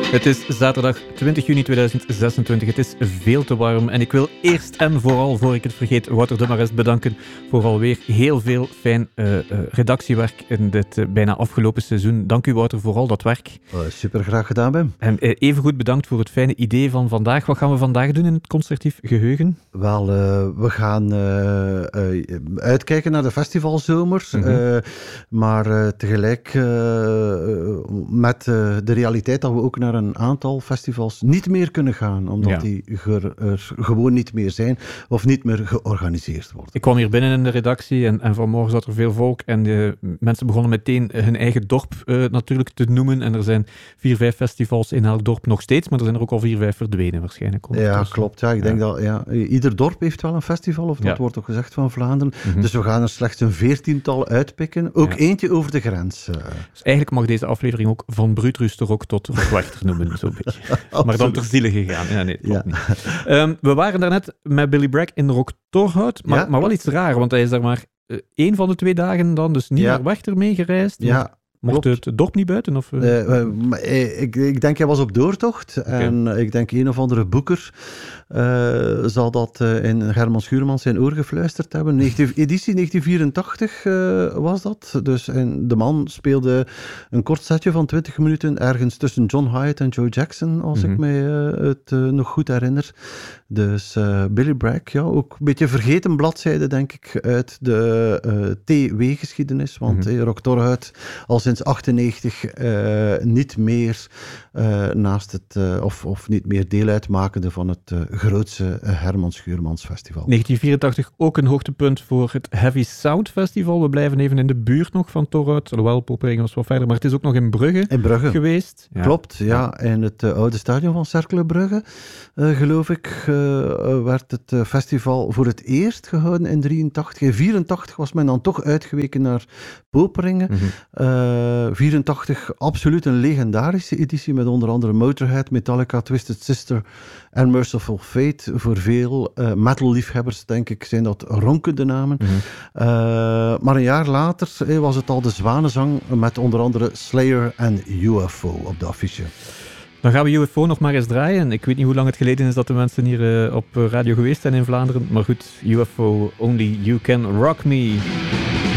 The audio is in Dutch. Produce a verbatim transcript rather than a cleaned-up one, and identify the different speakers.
Speaker 1: Het is zaterdag twintig juni tweeduizend zesentwintig. Het is veel te warm en ik wil eerst en vooral, voor ik het vergeet, Wouter de Marest bedanken voor alweer heel veel fijn uh, uh, redactiewerk in dit uh, bijna afgelopen seizoen. Dank u, Wouter, voor al dat werk.
Speaker 2: Uh, super graag gedaan, Wim.
Speaker 1: En uh, evengoed bedankt voor het fijne idee van vandaag. Wat gaan we vandaag doen in het Concertief Geheugen?
Speaker 2: Wel, uh, we gaan uh, uh, uitkijken naar de festivalzomer, mm-hmm. uh, maar uh, tegelijk uh, met uh, de realiteit dat we ook naar een aantal festivals niet meer kunnen gaan, omdat ja. die er, er gewoon niet meer zijn of niet meer georganiseerd worden.
Speaker 1: Ik kwam hier binnen in de redactie en, en vanmorgen zat er veel volk en de mensen begonnen meteen hun eigen dorp uh, natuurlijk te noemen en er zijn vier, vijf festivals in elk dorp nog steeds, maar er zijn er ook al vier, vijf verdwenen waarschijnlijk.
Speaker 2: Ja, klopt. Ja. Ik ja. denk dat ja, ieder dorp heeft wel een festival, of dat ja. wordt ook gezegd van Vlaanderen. Mm-hmm. Dus we gaan er slechts een veertiental uitpikken. Ook ja. eentje over de grens. Uh.
Speaker 1: Dus eigenlijk mag deze aflevering ook van Bruutroosterok tot Rockwachter noemen, zo'n beetje. Maar dan ter ziele gegaan. Ja, nee, ja. niet. Um, we waren daarnet met Billy Bragg in Rock Torhout, maar, ja. maar wel iets raar, want hij is daar maar uh, één van de twee dagen dan dus niet ja. naar Wachter mee gereisd.
Speaker 2: Ja.
Speaker 1: Mocht het, het dorp niet buiten? Of?
Speaker 2: Uh, uh, uh, ik, ik denk hij was op doortocht. Okay. En uh, ik denk een of andere boeker uh, zal dat uh, in Herman Schuurmans zijn oor gefluisterd hebben. negentien, editie negentien vierentachtig uh, was dat. Dus, en de man speelde een kort setje van twintig minuten ergens tussen John Hyatt en Joe Jackson, als mm-hmm. ik mij uh, het uh, nog goed herinner. Dus uh, Billy Bragg, ja, ook een beetje vergeten bladzijde, denk ik, uit de uh, T W-geschiedenis. Want mm-hmm. hey, Rock Torhout al sinds achtennegentig uh, niet meer uh, naast het, uh, of, of niet meer deel uitmakende van het uh, grootste uh, Herman Schuurmans Festival.
Speaker 1: negentien vierentachtig ook een hoogtepunt voor het Heavy Sound Festival. We blijven even in de buurt nog van Torhout, alhoewel Poperingen was wat verder, maar het is ook nog in Brugge,
Speaker 2: in Brugge.
Speaker 1: geweest.
Speaker 2: Ja. Klopt, ja. ja. In het uh, oude stadion van Cercle Brugge, uh, geloof ik, uh, uh, werd het uh, festival voor het eerst gehouden in drieëntachtig. In vierentachtig was men dan toch uitgeweken naar Poperingen. Mm-hmm. Uh, vierentachtig, absoluut een legendarische editie met onder andere Motorhead, Metallica, Twisted Sister en Merciful Fate. Voor veel uh, metal-liefhebbers, denk ik, zijn dat ronkende namen. Mm-hmm. Uh, maar een jaar later eh, was het al de Zwanenzang met onder andere Slayer en U F O op de affiche.
Speaker 1: Dan gaan we U F O nog maar eens draaien. Ik weet niet hoe lang het geleden is dat de mensen hier uh, op radio geweest zijn in Vlaanderen. Maar goed, U F O, Only You Can Rock Me.